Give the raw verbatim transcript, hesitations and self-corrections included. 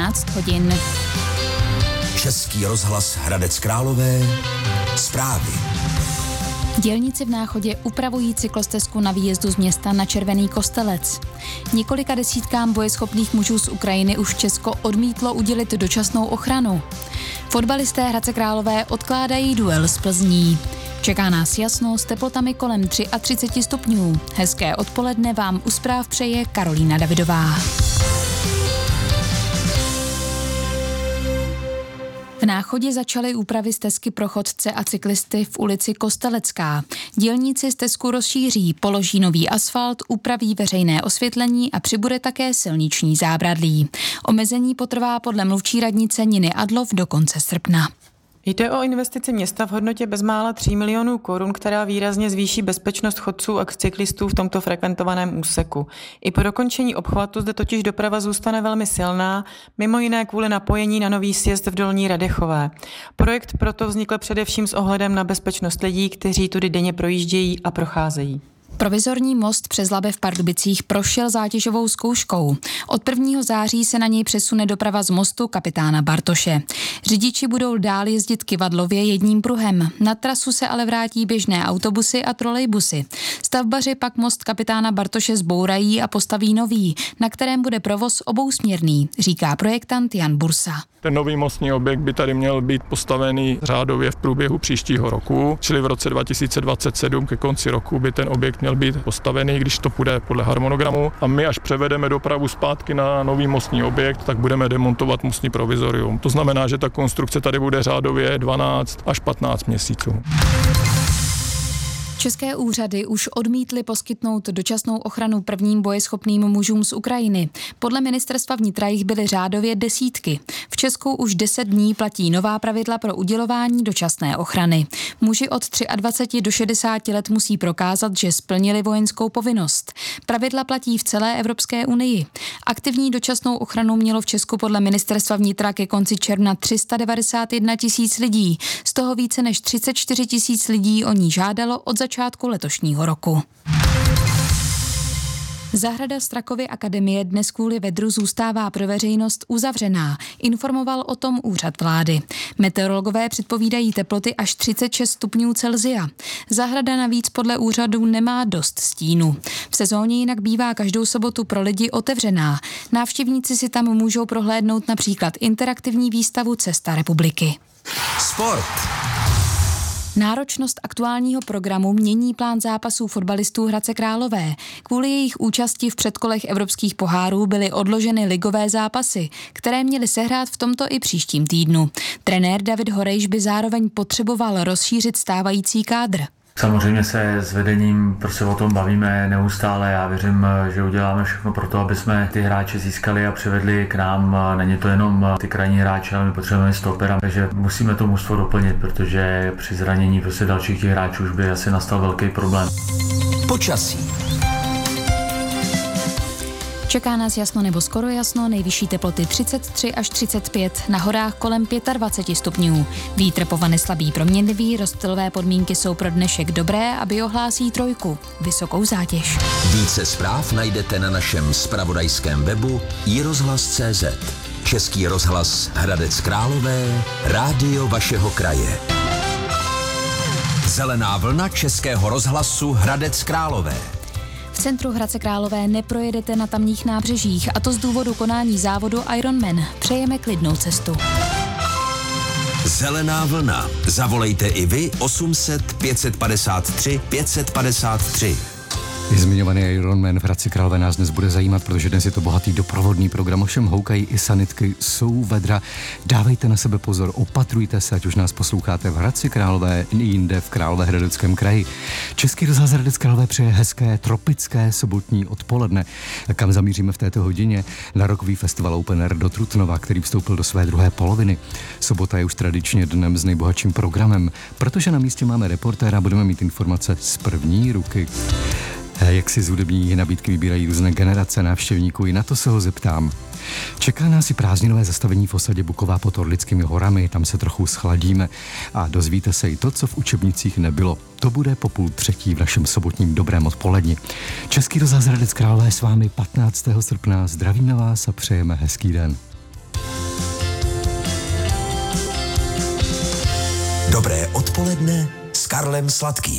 třináct hodin. Český rozhlas Hradec Králové. Zprávy. Dělníci v Náchodě upravují cyklostezku na výjezdu z města na Červený Kostelec. Několika desítkám bojeschopných mužů z Ukrajiny už Česko odmítlo udělit dočasnou ochranu. Fotbalisté Hradce Králové odkládají duel s Plzní. Čeká nás jasno s teplotami kolem třicet tři stupňů. Hezké odpoledne vám u zpráv přeje Karolína Davidová. V Náchodě začaly úpravy stezky pro chodce a cyklisty v ulici Kostelecká. Dělníci stezku rozšíří, položí nový asfalt, upraví veřejné osvětlení a přibude také silniční zábradlí. Omezení potrvá podle mluvčí radnice Niny Adlov do konce srpna. Jde o investici města v hodnotě bezmála tří milionů korun, která výrazně zvýší bezpečnost chodců a cyklistů v tomto frekventovaném úseku. I po dokončení obchvatu zde totiž doprava zůstane velmi silná, mimo jiné kvůli napojení na nový sjezd v Dolní Radechové. Projekt proto vznikl především s ohledem na bezpečnost lidí, kteří tudy denně projíždějí a procházejí. Provizorní most přes Labe v Pardubicích prošel zátěžovou zkouškou. Od prvního září se na něj přesune doprava z mostu kapitána Bartoše. Řidiči budou dál jezdit kyvadlově jedním pruhem. Na trasu se ale vrátí běžné autobusy a trolejbusy. Stavbaři pak most kapitána Bartoše zbourají a postaví nový, na kterém bude provoz obousměrný, říká projektant Jan Bursa. Ten nový mostní objekt by tady měl být postavený řádově v průběhu příštího roku, čili v roce dva tisíce dvacet sedm ke konci roku by ten objekt měl být postavený, když to půjde podle harmonogramu. A my, až převedeme dopravu zpátky na nový mostní objekt, tak budeme demontovat mostní provizorium. To znamená, že ta konstrukce tady bude řádově dvanáct až patnáct měsíců. České úřady už odmítly poskytnout dočasnou ochranu prvním bojeschopným mužům z Ukrajiny. Podle ministerstva vnitra jich byly řádově desítky. V Česku už deset dní platí nová pravidla pro udělování dočasné ochrany. Muži od dvacet tři do šedesáti let musí prokázat, že splnili vojenskou povinnost. Pravidla platí v celé Evropské unii. Aktivní dočasnou ochranu mělo v Česku podle ministerstva vnitra ke konci června tři sta devadesát jedna tisíc lidí. Z toho více než třicet čtyři tisíc lidí o ní žádalo od začátku letošního roku. Zahrada Strakovy akademie dnes kvůli vedru zůstává pro veřejnost uzavřená, informoval o tom úřad vlády. Meteorologové předpovídají teploty až třicet šest stupňů Celsia. Zahrada navíc podle úřadu nemá dost stínu. V sezóně jinak bývá každou sobotu pro lidi otevřená. Návštěvníci si tam můžou prohlédnout například interaktivní výstavu Cesta republiky. Sport. Náročnost aktuálního programu mění plán zápasů fotbalistů Hradce Králové. Kvůli jejich účasti v předkolech evropských pohárů byly odloženy ligové zápasy, které měly sehrát v tomto i příštím týdnu. Trenér David Horejš by zároveň potřeboval rozšířit stávající kádr. Samozřejmě se s vedením prostě o tom bavíme neustále. Já věřím, že uděláme všechno pro to, aby jsme ty hráče získali a přivedli k nám. Není to jenom ty krajní hráče, ale my potřebujeme stopera, takže musíme to mužstvo doplnit, protože při zranění prostě dalších těch hráčů už by asi nastal velký problém. Počasí. Čeká nás jasno nebo skoro jasno, nejvyšší teploty třicet tři až třicet pět, na horách kolem dvacet pět stupňů. Vítr povane slabý proměnlivý, rozptylové podmínky jsou pro dnešek dobré a biohlásí trojku, vysokou zátěž. Více zpráv najdete na našem zpravodajském webu i rozhlas tečka cé zet. Český rozhlas Hradec Králové, rádio vašeho kraje. Zelená vlna Českého rozhlasu Hradec Králové. V centru Hradce Králové neprojedete na tamních nábřežích, a to z důvodu konání závodu Ironman. Přejeme klidnou cestu. Zelená vlna. Zavolejte i vy osm set pět set padesát tři pět set padesát tři. Zmiňovaný Ironman v Hradci Králové nás dnes bude zajímat, protože dnes je to bohatý doprovodný program, ovšem houkají i sanitky, jsou vedra. Dávejte na sebe pozor, opatrujte se, ať už nás posloucháte v Hradci Králové i jinde v Královéhradeckém kraji. Český rozhlas Hradec Králové přeje hezké tropické sobotní odpoledne. Kam zamíříme v této hodině? Na rokový festival Open Air do Trutnova, který vstoupil do své druhé poloviny. Sobota je už tradičně dnem s nejbohatším programem, protože na místě máme reportéra, budeme mít informace z první ruky. Jak si z hudební nabídky vybírají různé generace návštěvníků, i na to se ho zeptám. Čeká nás i prázdninové zastavení v osadě Buková pod Orlickými horami, tam se trochu schladíme a dozvíte se i to, co v učebnicích nebylo. To bude po půl třetí v našem sobotním dobrém odpoledni. Český rozhlas Hradec Králové s vámi patnáctého srpna. Zdravíme vás a přejeme hezký den. Dobré odpoledne s Karlem Sladkým.